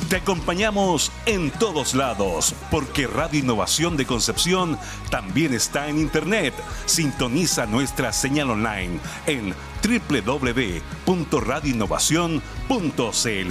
Te acompañamos en todos lados, porque Radio Innovación de Concepción también está en Internet. Sintoniza nuestra señal online en www.radioinnovacion.cl.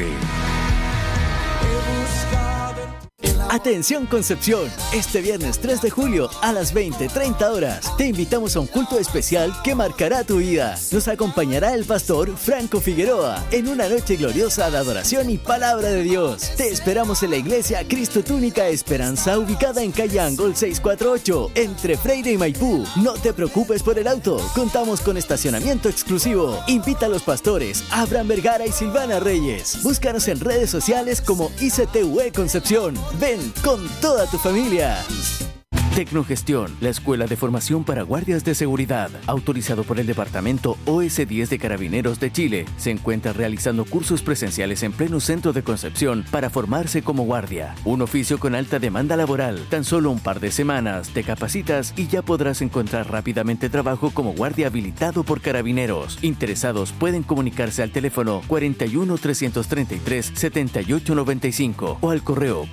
Atención Concepción, este viernes 3 de julio a las 20:30 horas te invitamos a un culto especial que marcará tu vida. Nos acompañará el pastor Franco Figueroa en una noche gloriosa de adoración y palabra de Dios. Te esperamos en la iglesia Cristo Tu Única Esperanza, ubicada en calle Angol 648, entre Freire y Maipú. No te preocupes por el auto, contamos con estacionamiento exclusivo. Invita a los pastores Abraham Vergara y Silvana Reyes. Búscanos en redes sociales como ICTUE Concepción. Ven con toda tu familia. Tecnogestión, la escuela de formación para guardias de seguridad, autorizado por el Departamento OS10 de Carabineros de Chile, se encuentra realizando cursos presenciales en pleno centro de Concepción para formarse como guardia. Un oficio con alta demanda laboral. Tan solo un par de semanas te capacitas y ya podrás encontrar rápidamente trabajo como guardia habilitado por Carabineros. Interesados pueden comunicarse al teléfono 41 333 7895 o al correo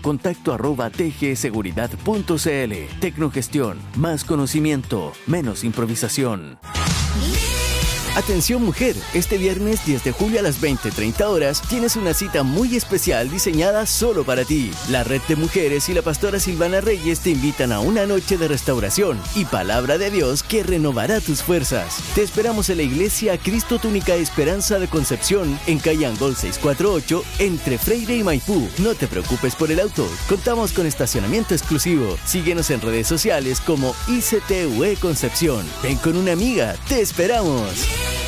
contacto@tgseguridad.cl. Tecnogestión, más conocimiento, menos improvisación. Atención mujer, este viernes 10 de julio a las 20:30 horas tienes una cita muy especial diseñada solo para ti. La Red de Mujeres y la pastora Silvana Reyes te invitan a una noche de restauración y palabra de Dios que renovará tus fuerzas. Te esperamos en la iglesia Cristo Tu Única Esperanza de Concepción, en calle Angol 648, entre Freire y Maipú. No te preocupes por el auto, contamos con estacionamiento exclusivo. Síguenos en redes sociales como ICTUE Concepción. Ven con una amiga, te esperamos.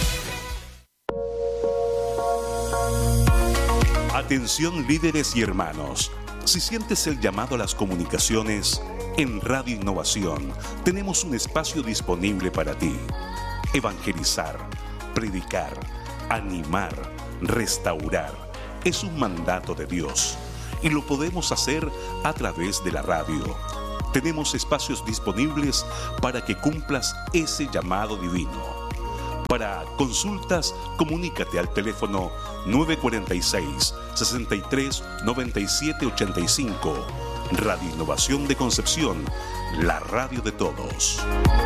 Atención líderes y hermanos, si sientes el llamado a las comunicaciones, en Radio Innovación tenemos un espacio disponible para ti. Evangelizar, predicar, animar, restaurar, es un mandato de Dios y lo podemos hacer a través de la radio. Tenemos espacios disponibles para que cumplas ese llamado divino. Para consultas, comunícate al teléfono 946-63-9785. Radio Innovación de Concepción, la radio de todos.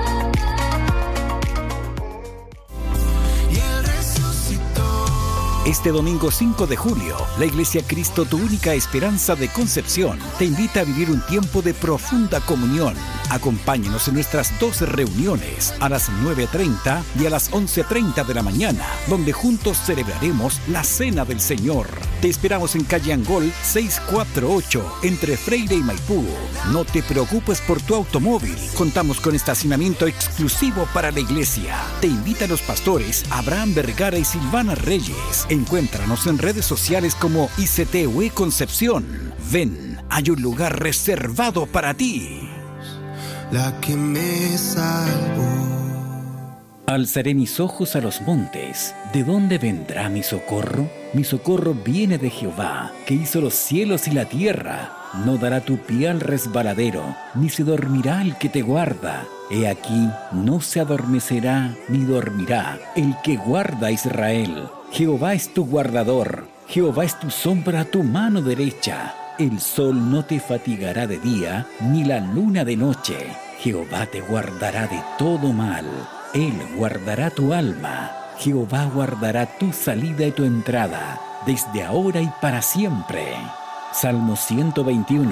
Este domingo 5 de julio, la Iglesia Cristo Tu Única Esperanza de Concepción te invita a vivir un tiempo de profunda comunión. Acompáñenos en nuestras 2 reuniones, a las 9:30 y a las 11:30 de la mañana, donde juntos celebraremos la Cena del Señor. Te esperamos en calle Angol 648, entre Freire y Maipú. No te preocupes por tu automóvil, contamos con estacionamiento exclusivo para la iglesia. Te invitan los pastores Abraham Vergara y Silvana Reyes. Encuéntranos en redes sociales como ICTUE Concepción. Ven, hay un lugar reservado para ti. La que me salvó. Alzaré mis ojos a los montes. ¿De dónde vendrá mi socorro? Mi socorro viene de Jehová, que hizo los cielos y la tierra. No dará tu pie al resbaladero, ni se dormirá el que te guarda. He aquí, no se adormecerá ni dormirá el que guarda a Israel. Jehová es tu guardador, Jehová es tu sombra a tu mano derecha. El sol no te fatigará de día, ni la luna de noche. Jehová te guardará de todo mal. Él guardará tu alma. Jehová guardará tu salida y tu entrada, desde ahora y para siempre. Salmo 121.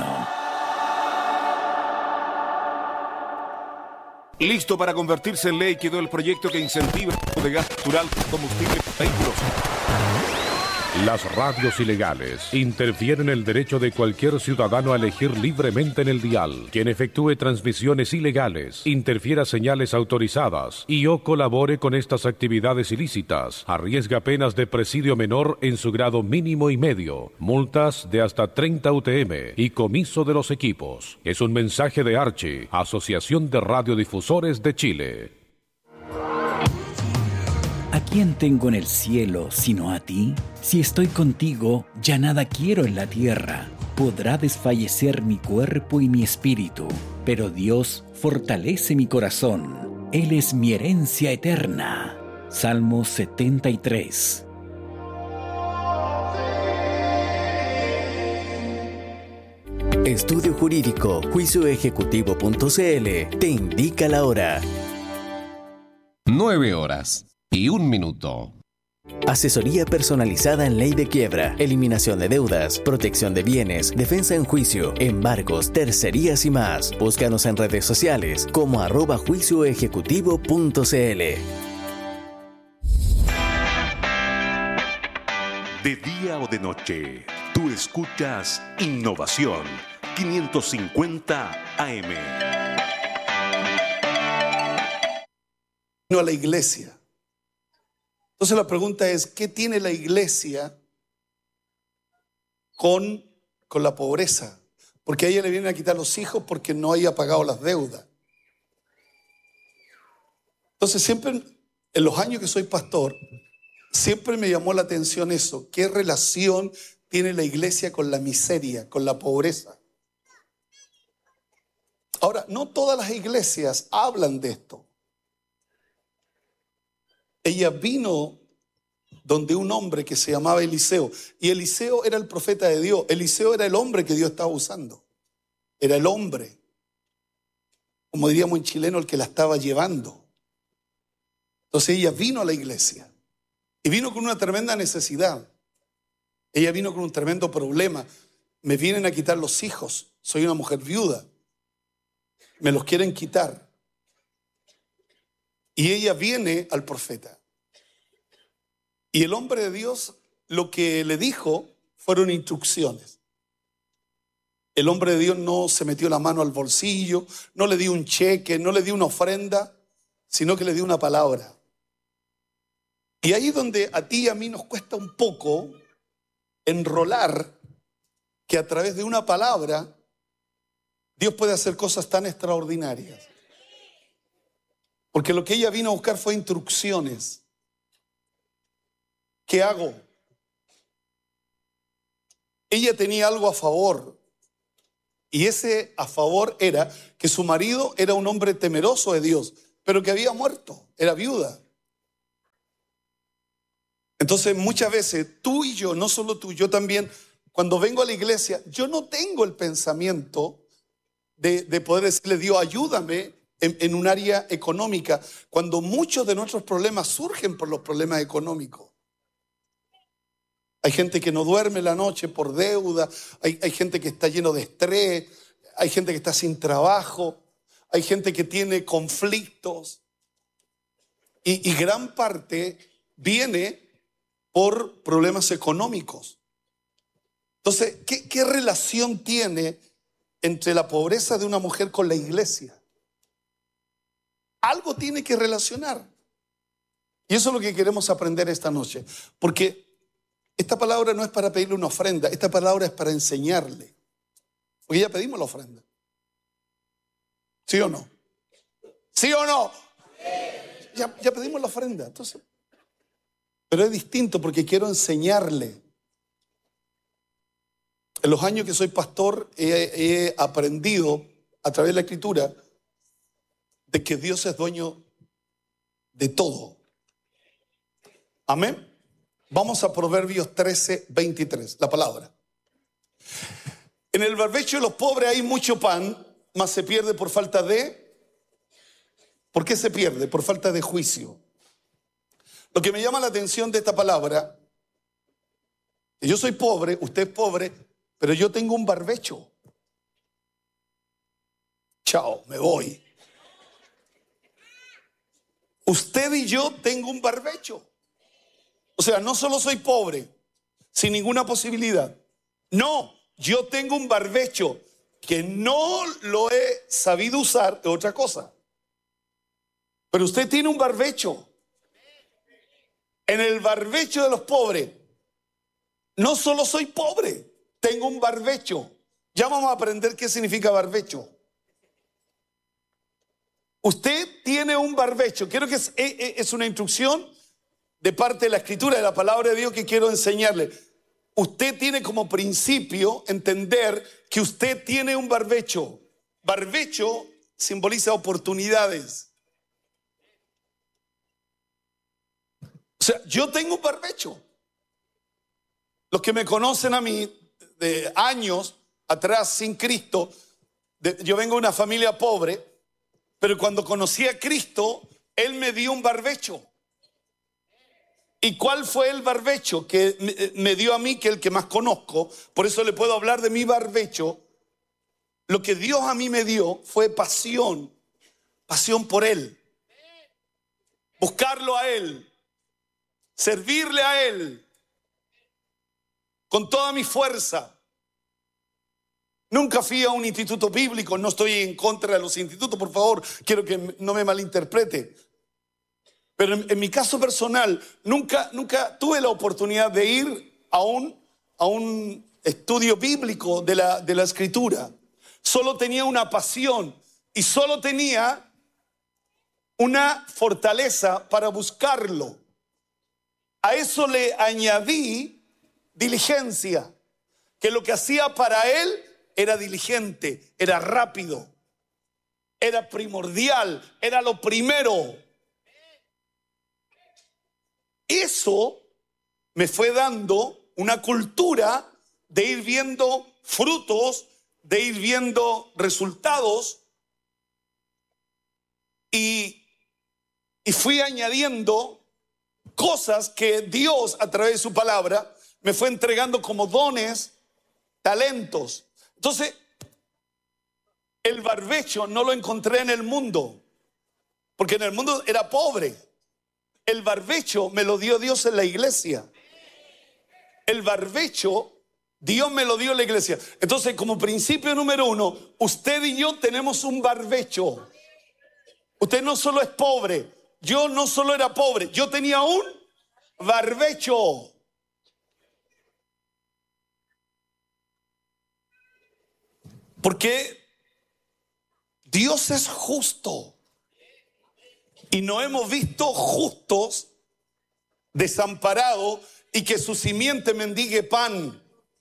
Listo para convertirse en ley quedó el proyecto que incentiva el uso de gas natural como combustible para vehículos. Las radios ilegales interfieren el derecho de cualquier ciudadano a elegir libremente en el dial. Quien efectúe transmisiones ilegales, interfiera señales autorizadas y o colabore con estas actividades ilícitas, arriesga penas de presidio menor en su grado mínimo y medio, multas de hasta 30 UTM y comiso de los equipos. Es un mensaje de Archi, Asociación de Radiodifusores de Chile. ¿A quién tengo en el cielo sino a ti? Si estoy contigo, ya nada quiero en la tierra. Podrá desfallecer mi cuerpo y mi espíritu, pero Dios fortalece mi corazón. Él es mi herencia eterna. Salmo 73. Estudio Jurídico Juicioejecutivo.cl te indica la hora. 9:01. Asesoría personalizada en ley de quiebra, eliminación de deudas, protección de bienes, defensa en juicio, embargos, tercerías y más. Búscanos en redes sociales como @juicioejecutivo.cl. De día o de noche, tú escuchas Innovación 550 AM. A la iglesia. Entonces la pregunta es, ¿qué tiene la iglesia con la pobreza? Porque a ella le vienen a quitar los hijos porque no haya pagado las deudas. Entonces siempre, en los años que soy pastor, siempre me llamó la atención eso. ¿Qué relación tiene la iglesia con la miseria, con la pobreza? Ahora, no todas las iglesias hablan de esto. Ella vino donde un hombre que se llamaba Eliseo. Y Eliseo era el profeta de Dios. Eliseo era el hombre que Dios estaba usando. Era el hombre, como diríamos en chileno, el que la estaba llevando. Entonces ella vino a la iglesia. Y vino con una tremenda necesidad. Ella vino con un tremendo problema. Me vienen a quitar los hijos. Soy una mujer viuda. Me los quieren quitar. Y ella viene al profeta. Y el hombre de Dios lo que le dijo fueron instrucciones. El hombre de Dios no se metió la mano al bolsillo, no le dio un cheque, no le dio una ofrenda, sino que le dio una palabra. Y ahí donde a ti y a mí nos cuesta un poco enrolar que a través de una palabra Dios puede hacer cosas tan extraordinarias. Porque lo que ella vino a buscar fue instrucciones. ¿Qué hago? Ella tenía algo a favor. Y ese a favor era que su marido era un hombre temeroso de Dios, pero que había muerto, era viuda. Entonces muchas veces tú y yo, no solo tú, yo también, cuando vengo a la iglesia, yo no tengo el pensamiento de poder decirle, Dios, ayúdame en un área económica, cuando muchos de nuestros problemas surgen por los problemas económicos. Hay gente que no duerme la noche por deuda, hay gente que está lleno de estrés, hay gente que está sin trabajo, hay gente que tiene conflictos. Y gran parte viene por problemas económicos. Entonces, ¿qué relación tiene entre la pobreza de una mujer con la iglesia? Algo tiene que relacionar. Y eso es lo que queremos aprender esta noche. Porque esta palabra no es para pedirle una ofrenda, esta palabra es para enseñarle. Porque ya pedimos la ofrenda. ¿Sí o no? ¿Sí o no? Ya pedimos la ofrenda. Entonces, pero es distinto porque quiero enseñarle. En los años que soy pastor he aprendido a través de la Escritura de que Dios es dueño de todo. Amén. Vamos a Proverbios 13:23, la palabra. En el barbecho de los pobres hay mucho pan, mas se pierde por falta de... ¿Por qué se pierde? Por falta de juicio. Lo que me llama la atención de esta palabra, yo soy pobre, usted es pobre, pero yo tengo un barbecho. Chao, me voy. Usted y yo tengo un barbecho. O sea, no solo soy pobre, sin ninguna posibilidad. No, yo tengo un barbecho que no lo he sabido usar, es otra cosa. Pero usted tiene un barbecho. En el barbecho de los pobres, no solo soy pobre, tengo un barbecho. Ya vamos a aprender qué significa barbecho. Usted tiene un barbecho. Quiero que es una instrucción de parte de la Escritura, de la palabra de Dios que quiero enseñarle. Usted tiene como principio entender que usted tiene un barbecho. Barbecho simboliza oportunidades. O sea, yo tengo un barbecho. Los que me conocen a mí de años atrás sin Cristo. Yo vengo de una familia pobre, pero cuando conocí a Cristo, Él me dio un barbecho. ¿Y cuál fue el barbecho que me dio a mí, que es el que más conozco? Por eso le puedo hablar de mi barbecho. Lo que Dios a mí me dio fue pasión por Él. Buscarlo a Él, servirle a Él con toda mi fuerza. Nunca fui a un instituto bíblico, no estoy en contra de los institutos, por favor, quiero que no me malinterprete. Pero en mi caso personal, nunca tuve la oportunidad de ir a un estudio bíblico de la Escritura. Solo tenía una pasión y solo tenía una fortaleza para buscarlo. A eso le añadí diligencia, que lo que hacía para Él era diligente, era rápido, era primordial, era lo primero. Eso me fue dando una cultura de ir viendo frutos, de ir viendo resultados, y fui añadiendo cosas que Dios a través de su palabra me fue entregando como dones, talentos. Entonces, el barbecho no lo encontré en el mundo, porque en el mundo era pobre. El barbecho me lo dio Dios en la iglesia. El barbecho Dios me lo dio en la iglesia. Entonces, como principio número uno, usted y yo tenemos un barbecho. Usted no solo es pobre, yo no solo era pobre, yo tenía un barbecho. Porque Dios es justo y no hemos visto justos desamparados y que su simiente mendigue pan.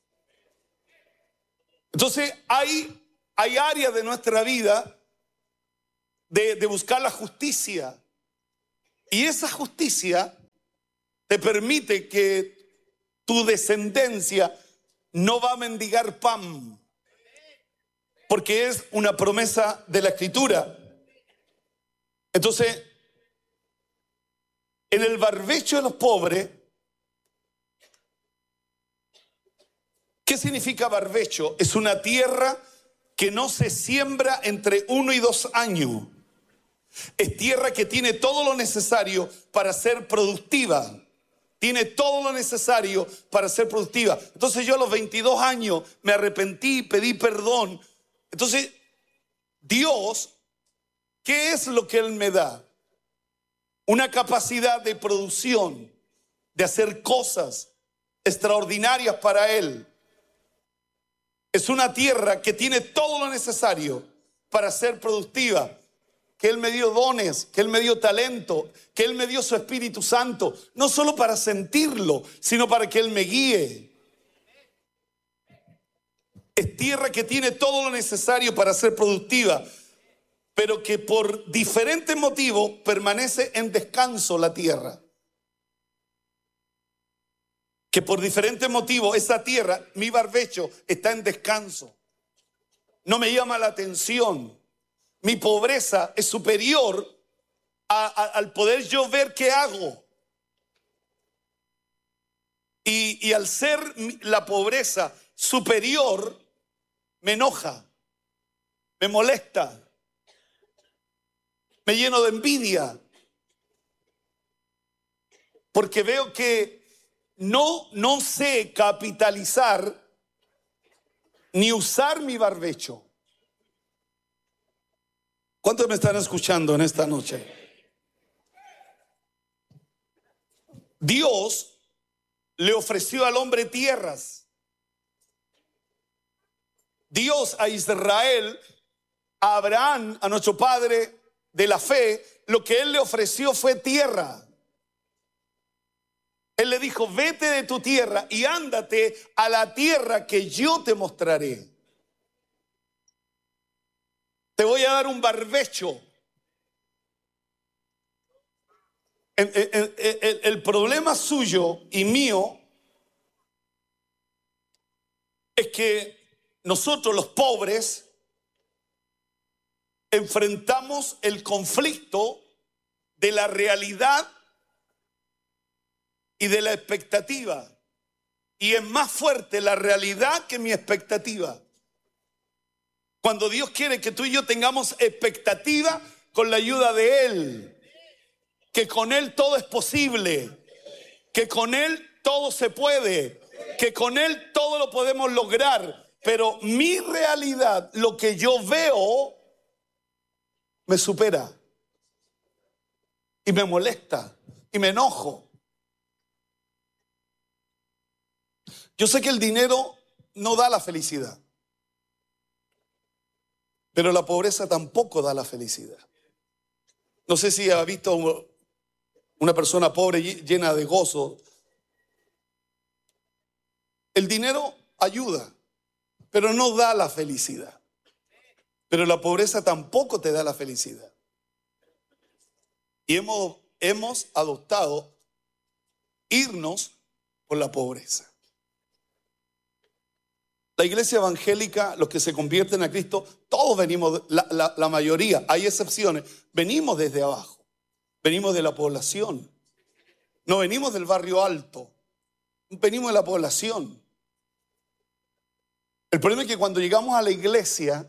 Entonces hay áreas de nuestra vida de buscar la justicia, y esa justicia te permite que tu descendencia no va a mendigar pan, porque es una promesa de la Escritura. Entonces, en el barbecho de los pobres, ¿qué significa barbecho? Es una tierra que no se siembra entre 1 y 2 años. Es tierra que tiene todo lo necesario para ser productiva. Tiene todo lo necesario para ser productiva. Entonces yo a los 22 años me arrepentí, pedí perdón. Entonces, Dios, ¿qué es lo que Él me da? Una capacidad de producción, de hacer cosas extraordinarias para Él. Es una tierra que tiene todo lo necesario para ser productiva. Que Él me dio dones, que Él me dio talento, que Él me dio su Espíritu Santo, no solo para sentirlo, sino para que Él me guíe. Es tierra que tiene todo lo necesario para ser productiva, pero que por diferentes motivos permanece en descanso la tierra. Que por diferentes motivos esa tierra, mi barbecho, está en descanso. No me llama la atención. Mi pobreza es superior al poder yo ver qué hago. Y al ser la pobreza superior, me enoja, me molesta, me lleno de envidia, porque veo que no sé capitalizar ni usar mi barbecho. ¿Cuántos me están escuchando en esta noche? Dios le ofreció al hombre tierras. Dios a Israel, a Abraham, a nuestro padre de la fe, lo que Él le ofreció fue tierra. Él le dijo: vete de tu tierra y ándate a la tierra que yo te mostraré. Te voy a dar un barbecho. El problema suyo y mío es que nosotros los pobres enfrentamos el conflicto de la realidad y de la expectativa. Y es más fuerte la realidad que mi expectativa. Cuando Dios quiere que tú y yo tengamos expectativa con la ayuda de Él, que con Él todo es posible, que con Él todo se puede, que con Él todo lo podemos lograr. Pero mi realidad, lo que yo veo, me supera y me molesta y me enojo. Yo sé que el dinero no da la felicidad, pero la pobreza tampoco da la felicidad. No sé si ha visto una persona pobre llena de gozo. El dinero ayuda, pero no da la felicidad. Pero la pobreza tampoco te da la felicidad. Y hemos adoptado irnos por la pobreza. La iglesia evangélica, los que se convierten a Cristo, todos venimos, la mayoría, hay excepciones, venimos desde abajo, venimos de la población, no venimos del barrio alto, venimos de la población. El problema es que cuando llegamos a la iglesia,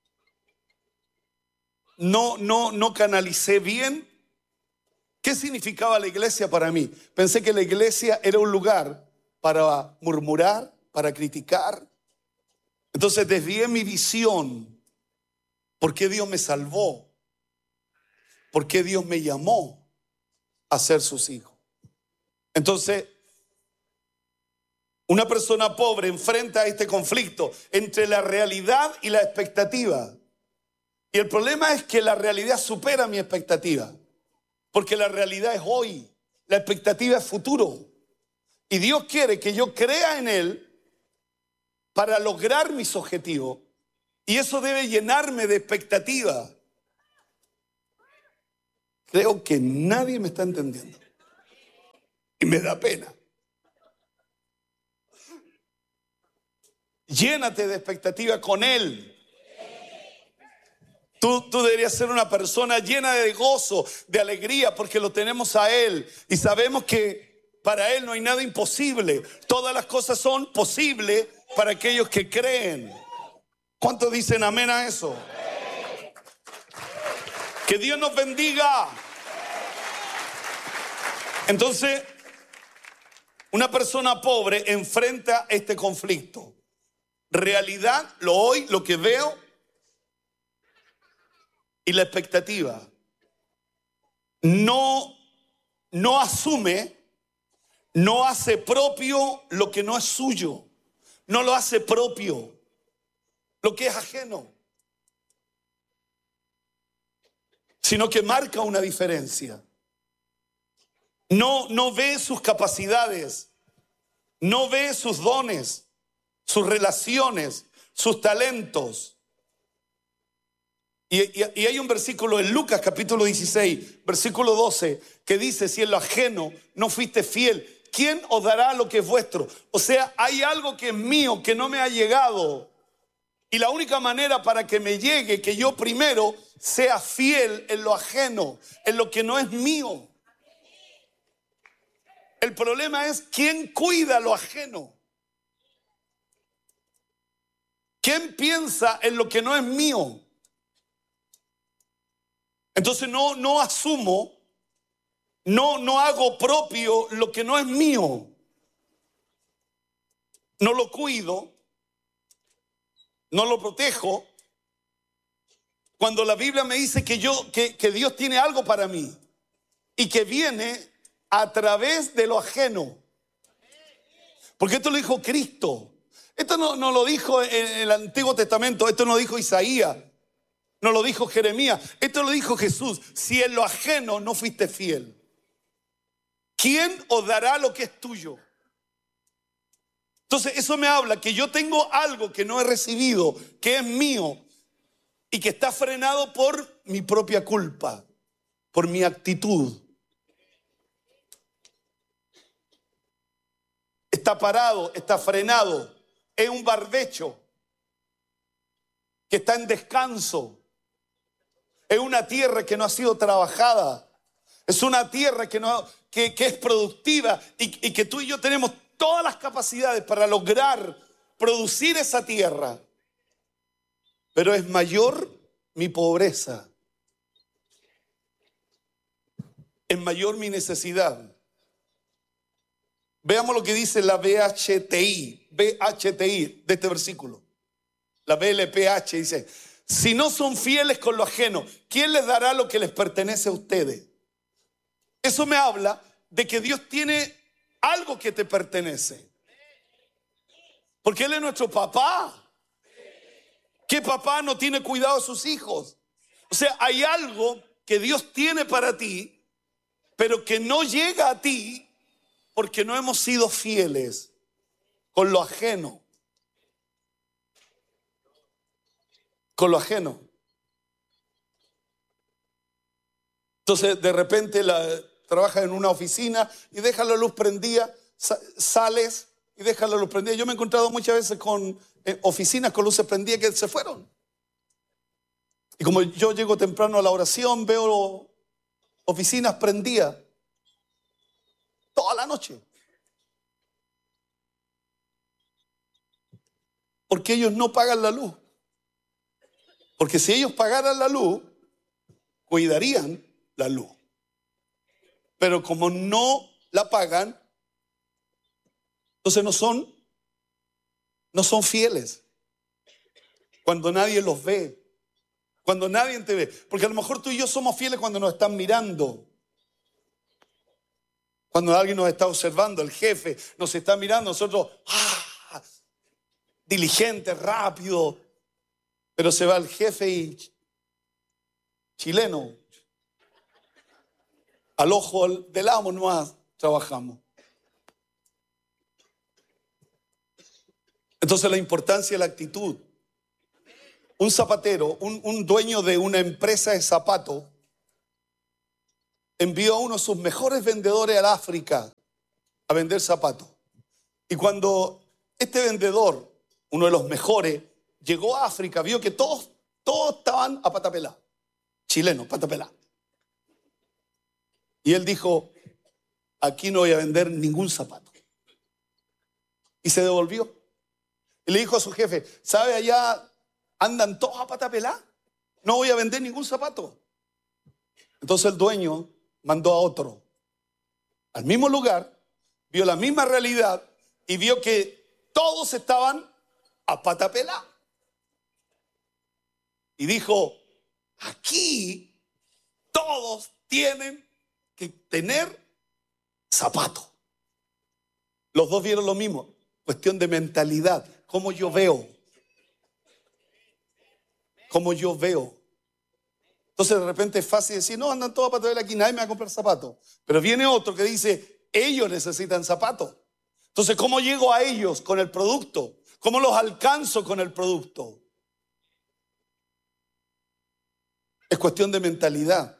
no canalicé bien qué significaba la iglesia para mí. Pensé que la iglesia era un lugar para murmurar, para criticar. Entonces desvié mi visión. ¿Por qué Dios me salvó? ¿Por qué Dios me llamó a ser sus hijos? Entonces, una persona pobre enfrenta este conflicto entre la realidad y la expectativa. Y el problema es que la realidad supera mi expectativa. Porque la realidad es hoy, la expectativa es futuro. Y Dios quiere que yo crea en Él para lograr mis objetivos. Y eso debe llenarme de expectativa. Creo que nadie me está entendiendo. Y me da pena. Llénate de expectativa con Él. Tú deberías ser una persona llena de gozo, de alegría, porque lo tenemos a Él. Y sabemos que para Él no hay nada imposible. Todas las cosas son posibles para aquellos que creen. ¿Cuántos dicen amén a eso? Que Dios nos bendiga. Entonces, una persona pobre enfrenta este conflicto. Realidad, lo hoy, lo que veo, y la expectativa. No asume, no hace propio lo que no es suyo. No lo hace propio lo que es ajeno, sino que marca una diferencia. No ve sus capacidades, no ve sus dones, sus relaciones, sus talentos. Y hay un versículo en Lucas capítulo 16, versículo 12, que dice: si en lo ajeno no fuiste fiel, ¿quién os dará lo que es vuestro? O sea, hay algo que es mío, que no me ha llegado. Y la única manera para que me llegue, que yo primero sea fiel en lo ajeno, en lo que no es mío. El problema es quién cuida lo ajeno. ¿Quién piensa en lo que no es mío? Entonces no asumo, no hago propio lo que no es mío. No lo cuido, no lo protejo. Cuando la Biblia me dice que Dios tiene algo para mí y que viene a través de lo ajeno. Porque esto lo dijo Cristo. Esto no lo dijo en el Antiguo Testamento, esto no lo dijo Isaías. No lo dijo Jeremías, esto lo dijo Jesús. Si en lo ajeno no fuiste fiel, ¿quién os dará lo que es tuyo? Entonces eso me habla que yo tengo algo que no he recibido, que es mío y que está frenado por mi propia culpa, por mi actitud. Está parado, está frenado, es un barbecho. que está en descanso. Es una tierra que no ha sido trabajada. Es una tierra que es productiva y que tú y yo tenemos todas las capacidades para lograr producir esa tierra. Pero es mayor mi pobreza. Es mayor mi necesidad. Veamos lo que dice la BHTI de este versículo. La BLPH dice: si no son fieles con lo ajeno, ¿quién les dará lo que les pertenece a ustedes? Eso me habla de que Dios tiene algo que te pertenece. Porque Él es nuestro papá. ¿Qué papá no tiene cuidado de sus hijos? O sea, hay algo que Dios tiene para ti, pero que no llega a ti porque no hemos sido fieles con lo ajeno. Con lo ajeno. Entonces, de repente trabajas en una oficina y dejas la luz prendida, sales y dejas la luz prendida. Yo me he encontrado muchas veces con oficinas con luces prendidas que se fueron. Y como yo llego temprano a la oración, veo oficinas prendidas toda la noche. Porque ellos no pagan la luz. Porque si ellos pagaran la luz, cuidarían la luz. Pero como no la pagan, entonces no son fieles. Cuando nadie los ve, cuando nadie te ve. Porque a lo mejor tú y yo somos fieles cuando nos están mirando. Cuando alguien nos está observando, el jefe nos está mirando, nosotros, diligente, rápido. Pero se va el jefe y chileno. Al ojo del amo nomás trabajamos. Entonces la importancia de la actitud. Un zapatero, un dueño de una empresa de zapatos, envió a uno de sus mejores vendedores al África a vender zapatos. Y cuando este vendedor, uno de los mejores, llegó a África, vio que todos estaban a pata pelá. Chilenos, pata pelá. Y él dijo: aquí no voy a vender ningún zapato. Y se devolvió. Y le dijo a su jefe: ¿sabe, allá andan todos a pata pelá? No voy a vender ningún zapato. Entonces el dueño mandó a otro al mismo lugar, vio la misma realidad y vio que todos estaban a pata pelá. Y dijo: aquí todos tienen que tener zapatos. Los dos vieron lo mismo. Cuestión de mentalidad. Cómo yo veo. Cómo yo veo. Entonces de repente es fácil decir: no, andan todos a pata pelá aquí, nadie me va a comprar zapatos. Pero viene otro que dice: ellos necesitan zapatos. Entonces, ¿cómo llego a ellos con el producto? ¿Cómo los alcanzo con el producto? Es cuestión de mentalidad.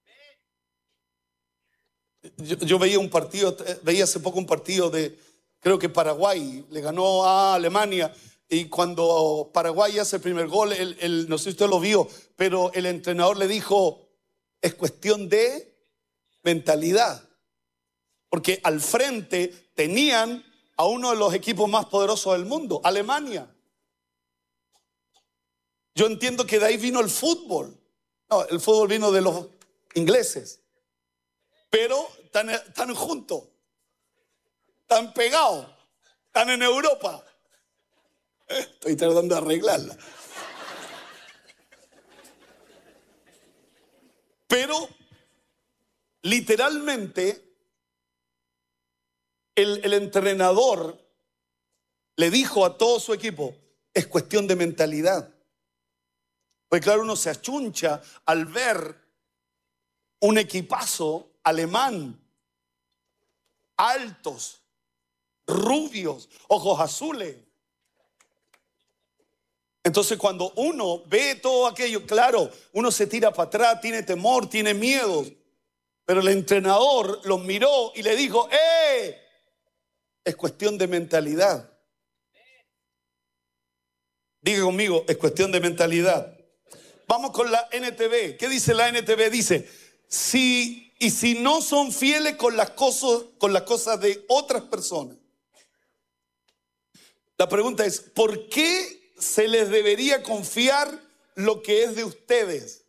Yo veía hace poco un partido de, creo que Paraguay, le ganó a Alemania, y cuando Paraguay hace el primer gol, no sé si usted lo vio, pero el entrenador le dijo: es cuestión de mentalidad. Porque al frente tenían a uno de los equipos más poderosos del mundo, Alemania. Yo entiendo que de ahí vino el fútbol. No, el fútbol vino de los ingleses. Pero están juntos, están pegados, están en Europa. Estoy tratando de arreglarla. Pero literalmente el entrenador le dijo a todo su equipo: es cuestión de mentalidad. Pues claro, uno se achuncha al ver un equipazo alemán, altos, rubios, ojos azules. Entonces cuando uno ve todo aquello, claro, uno se tira para atrás, tiene temor, tiene miedo. Pero el entrenador los miró y le dijo: ¡eh! Es cuestión de mentalidad. Diga conmigo, es cuestión de mentalidad. Vamos con la NTV. ¿Qué dice la NTV? Dice, si no son fieles con las cosas de otras personas. La pregunta es, ¿por qué se les debería confiar lo que es de ustedes?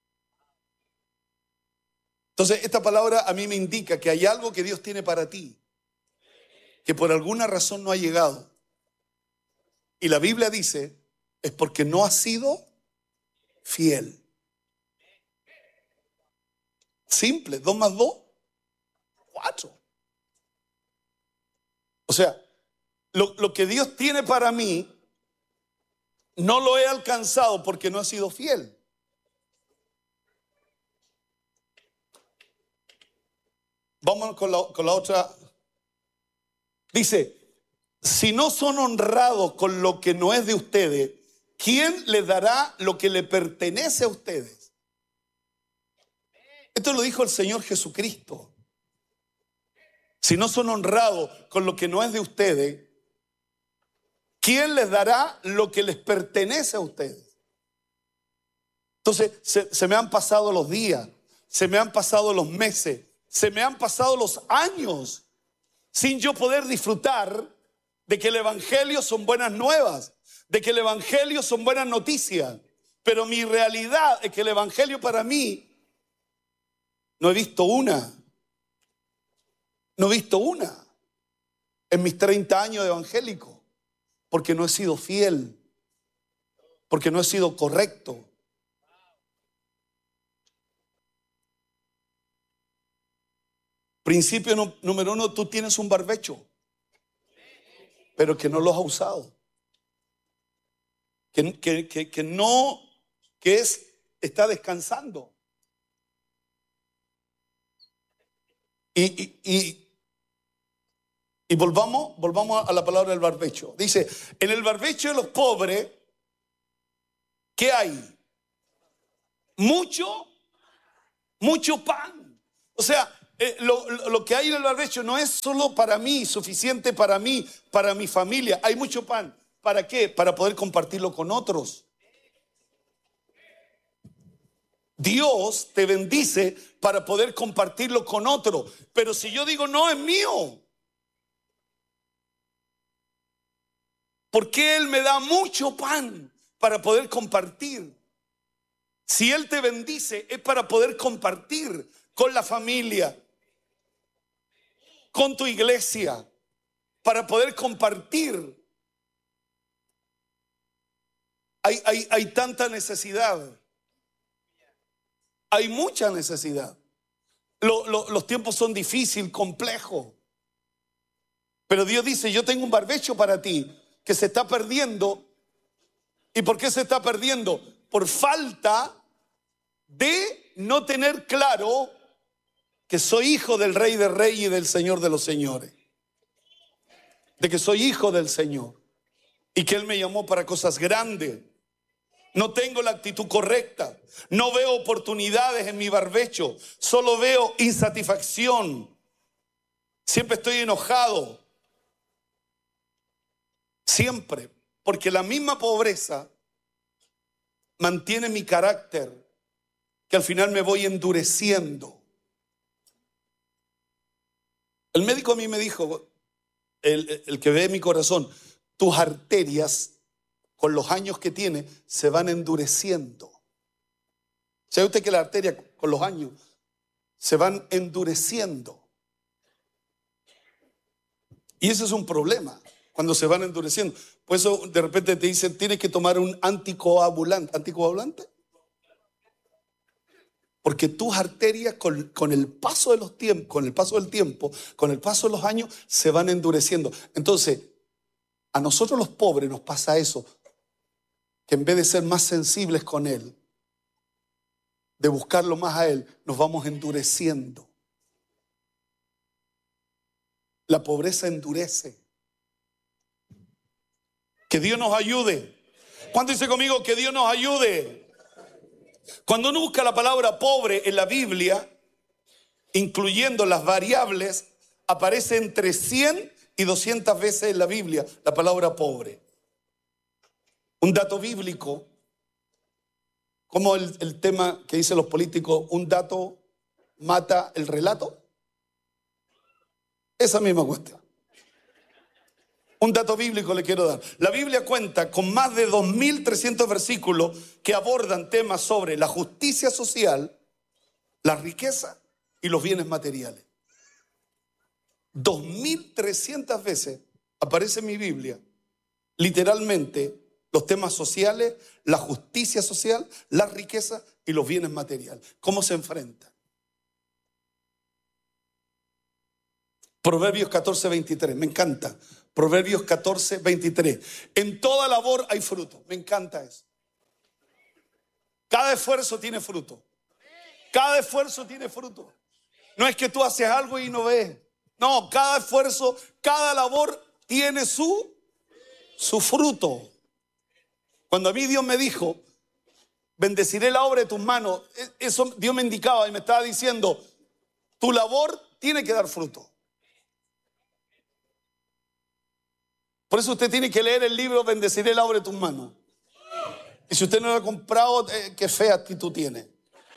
Entonces, esta palabra a mí me indica que hay algo que Dios tiene para ti, que por alguna razón no ha llegado. Y la Biblia dice, es porque no has sido fiel. Simple, 2 más 2, 4. O sea, lo que Dios tiene para mí, no lo he alcanzado porque no he sido fiel. Vamos con la otra. Dice, si no son honrados con lo que no es de ustedes, ¿quién les dará lo que le pertenece a ustedes? Esto lo dijo el Señor Jesucristo. Si no son honrados con lo que no es de ustedes, ¿quién les dará lo que les pertenece a ustedes? Entonces, se me han pasado los días, se me han pasado los meses, se me han pasado los años sin yo poder disfrutar de que el evangelio son buenas nuevas, de que el evangelio son buenas noticias. Pero mi realidad es que el evangelio para mí, no he visto una. No he visto una en mis 30 años de evangélico, porque no he sido fiel, porque no he sido correcto. Principio número 1, tú tienes un barbecho, pero que no lo has usado. Está descansando. Y volvamos a la palabra del barbecho. Dice, en el barbecho de los pobres, ¿qué hay? Mucho pan. O sea, lo que hay en el barbecho no es solo para mí, suficiente para mí, para mi familia. Hay mucho pan. ¿Para qué? Para poder compartirlo con otros. Dios te bendice para poder compartirlo con otro. Pero si yo digo, no, es mío, ¿por qué Él me da mucho pan para poder compartir? Si Él te bendice, es para poder compartir con la familia, con tu iglesia, para poder compartir. Hay tanta necesidad. Hay mucha necesidad. Los tiempos son difíciles, complejos. Pero Dios dice, yo tengo un barbecho para ti que se está perdiendo. ¿Y por qué se está perdiendo? Por falta de no tener claro que soy hijo del Rey de Reyes y del Señor de los Señores. De que soy hijo del Señor y que Él me llamó para cosas grandes. No tengo la actitud correcta. No veo oportunidades en mi barbecho. Solo veo insatisfacción. Siempre estoy enojado. Siempre. Porque la misma pobreza mantiene mi carácter, que al final me voy endureciendo. El médico a mí me dijo, el que ve mi corazón, tus arterias con los años que tiene se van endureciendo. ¿Sabe usted que las arterias con los años se van endureciendo? Y ese es un problema, cuando se van endureciendo. Por eso de repente te dicen, tienes que tomar un anticoagulante. ¿Anticoagulante? Porque tus arterias con el paso de los tiempos, con el paso del tiempo, con el paso de los años, se van endureciendo. Entonces, a nosotros los pobres nos pasa eso, que en vez de ser más sensibles con Él, de buscarlo más a Él, nos vamos endureciendo. La pobreza endurece. Que Dios nos ayude. ¿Cuánto dice conmigo que Dios nos ayude? Cuando uno busca la palabra pobre en la Biblia, incluyendo las variables, aparece entre 100 y 200 veces en la Biblia la palabra pobre. Un dato bíblico, como el tema que dicen los políticos, un dato mata el relato. Esa misma cuestión. Un dato bíblico le quiero dar. La Biblia cuenta con más de 2.300 versículos que abordan temas sobre la justicia social, la riqueza y los bienes materiales. 2.300 veces aparece en mi Biblia, literalmente, los temas sociales, la justicia social, la riqueza y los bienes materiales. ¿Cómo se enfrentan? Proverbios 14:23, me encanta. Proverbios 14:23. En toda labor hay fruto. Me encanta eso. Cada esfuerzo tiene fruto. Cada esfuerzo tiene fruto. No es que tú haces algo y no ves. No, cada esfuerzo, cada labor tiene su fruto. Cuando a mí Dios me dijo, bendeciré la obra de tus manos, eso Dios me indicaba y me estaba diciendo, tu labor tiene que dar fruto. Por eso usted tiene que leer el libro Bendeciré la obra de tus manos. Y si usted no lo ha comprado, qué fea actitud tiene.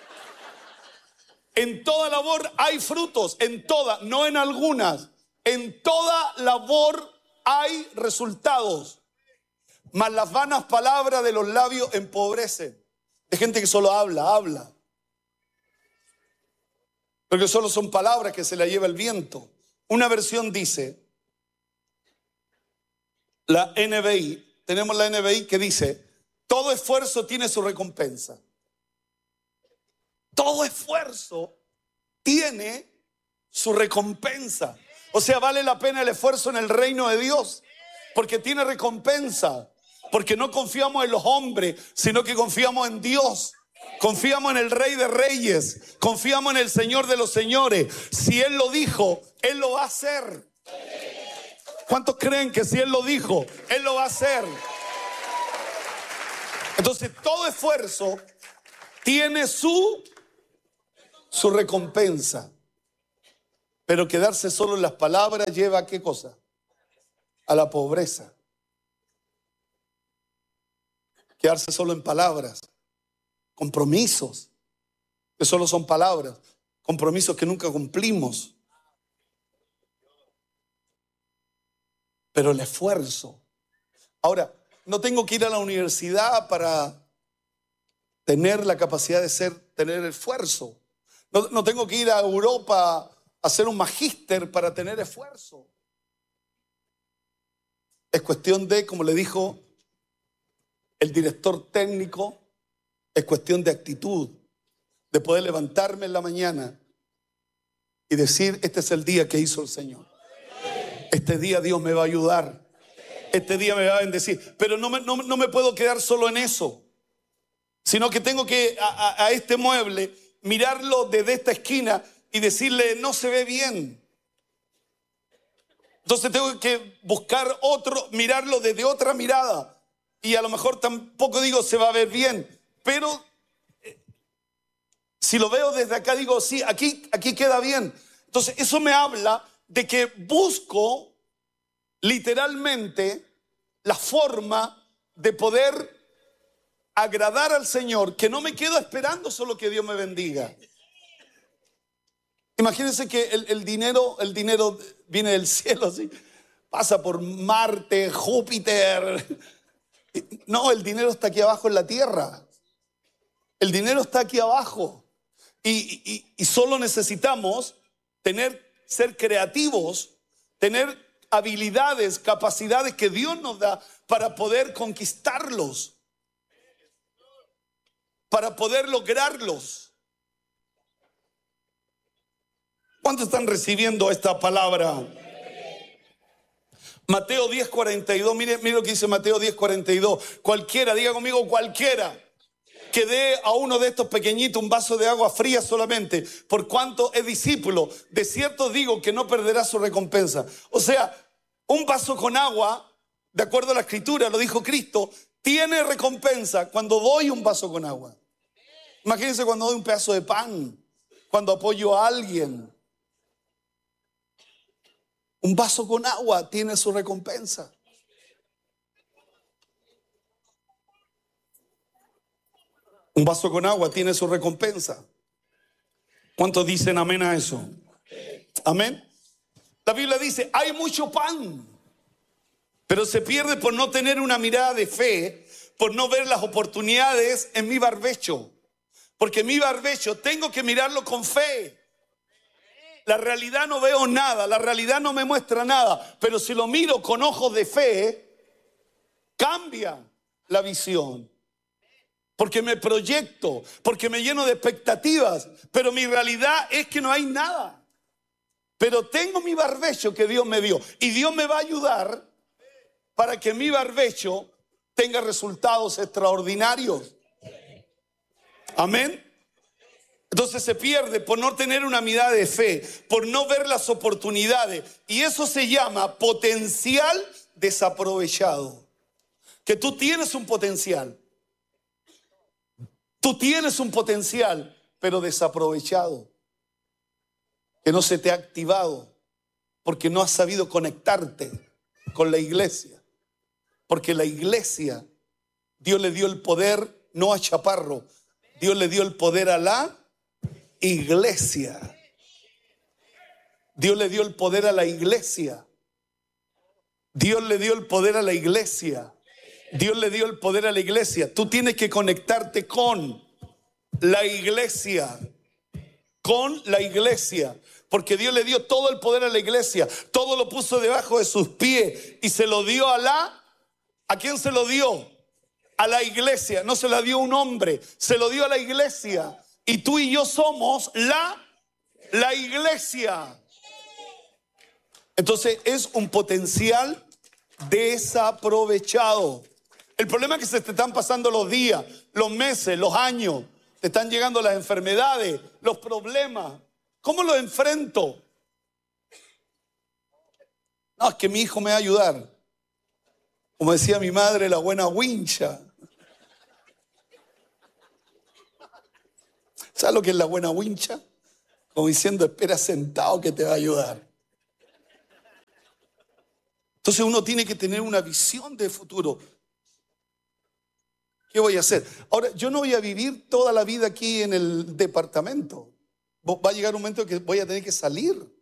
En toda labor hay frutos, en toda, no en algunas. En toda labor hay resultados. Mas las vanas palabras de los labios empobrecen. Hay gente que solo habla. Porque solo son palabras que se la lleva el viento. Una versión dice, la NBI, tenemos la NBI que dice, todo esfuerzo tiene su recompensa. Todo esfuerzo tiene su recompensa. O sea, vale la pena el esfuerzo en el reino de Dios, porque tiene recompensa. Porque no confiamos en los hombres, sino que confiamos en Dios. Confiamos en el Rey de Reyes. Confiamos en el Señor de los Señores. Si Él lo dijo, Él lo va a hacer. ¿Cuántos creen que si Él lo dijo, Él lo va a hacer? Entonces, todo esfuerzo tiene su recompensa. Pero quedarse solo en las palabras lleva ¿a qué cosa? A la pobreza. Quedarse solo en palabras. Compromisos, que solo son palabras. Compromisos que nunca cumplimos. Pero el esfuerzo. Ahora, no tengo que ir a la universidad para tener la capacidad de tener esfuerzo. No tengo que ir a Europa a hacer un magíster para tener esfuerzo. Es cuestión de, como le dijo el director técnico, es cuestión de actitud, de poder levantarme en la mañana y decir, este es el día que hizo el Señor. Este día Dios me va a ayudar. Este día me va a bendecir. Pero no me puedo quedar solo en eso, sino que tengo que a este mueble mirarlo desde esta esquina y decirle, no se ve bien. Entonces tengo que buscar otro, mirarlo desde otra mirada. Y a lo mejor tampoco digo se va a ver bien, pero si lo veo desde acá digo, sí, aquí queda bien. Entonces eso me habla de que busco literalmente la forma de poder agradar al Señor, que no me quedo esperando solo que Dios me bendiga. Imagínense que el dinero viene del cielo, así, pasa por Marte, Júpiter. No, el dinero está aquí abajo en la tierra. El dinero está aquí abajo. Y solo necesitamos ser creativos, tener habilidades, capacidades que Dios nos da para poder conquistarlos, para poder lograrlos. ¿Cuántos están recibiendo esta palabra? Mateo 10:42, mire lo que dice Mateo 10:42. Cualquiera, diga conmigo, cualquiera que dé a uno de estos pequeñitos un vaso de agua fría solamente, por cuanto es discípulo, de cierto digo que no perderá su recompensa. O sea, un vaso con agua, de acuerdo a la Escritura, lo dijo Cristo, tiene recompensa cuando doy un vaso con agua. Imagínense cuando doy un pedazo de pan, cuando apoyo a alguien. Un vaso con agua tiene su recompensa. Un vaso con agua tiene su recompensa. ¿Cuántos dicen amén a eso? Amén. La Biblia dice, hay mucho pan, pero se pierde por no tener una mirada de fe, por no ver las oportunidades en mi barbecho. Porque mi barbecho tengo que mirarlo con fe. La realidad no veo nada, la realidad no me muestra nada, pero si lo miro con ojos de fe, cambia la visión. Porque me proyecto, porque me lleno de expectativas, pero mi realidad es que no hay nada. Pero tengo mi barbecho que Dios me dio y Dios me va a ayudar para que mi barbecho tenga resultados extraordinarios. Amén. Entonces se pierde por no tener una mirada de fe, por no ver las oportunidades. Y eso se llama potencial desaprovechado. Que tú tienes un potencial. Tú tienes un potencial, pero desaprovechado. Que no se te ha activado porque no has sabido conectarte con la iglesia. Porque la iglesia, Dios le dio el poder no a Chaparro, Dios le dio el poder a la iglesia. Dios le dio el poder a la iglesia. Dios le dio el poder a la iglesia. Dios le dio el poder a la iglesia. Tú tienes que conectarte con la iglesia. Con la iglesia. Porque Dios le dio todo el poder a la iglesia. Todo lo puso debajo de sus pies. Y se lo dio ¿a quién se lo dio? A la iglesia. No se la dio a un hombre. Se lo dio a la iglesia. Y tú y yo somos la iglesia. Entonces es un potencial desaprovechado. El problema es que se te están pasando los días, los meses, los años. Te están llegando las enfermedades, los problemas. ¿Cómo los enfrento? No, es que mi hijo me va a ayudar. Como decía mi madre, la buena wincha. ¿Sabes lo que es la buena wincha? Como diciendo, espera sentado que te va a ayudar. Entonces uno tiene que tener una visión de futuro. ¿Qué voy a hacer? Ahora, yo no voy a vivir toda la vida aquí en el departamento. Va a llegar un momento que voy a tener que salir.